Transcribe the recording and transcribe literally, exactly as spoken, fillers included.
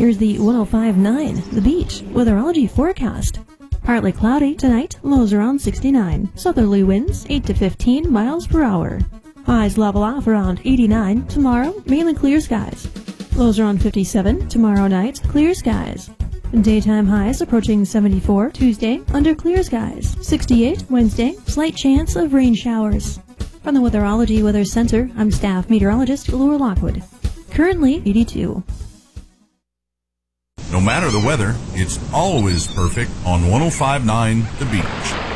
Here's the one oh five point nine The Beach weatherology forecast. Partly cloudy tonight, lows around sixty-nine. Southerly winds eight to fifteen miles per hour. Highs level off around eighty-nine. Tomorrow, mainly clear skies. Lows around fifty-seven. Tomorrow night, clear skies. Daytime highs approaching seventy-four. Tuesday, under clear skies. sixty-eight. Wednesday, slight chance of rain showers. From the Weatherology Weather Center, I'm staff meteorologist Laura Lockwood. Currently eighty-two. No matter the weather, it's always perfect on one oh five point nine The Beach.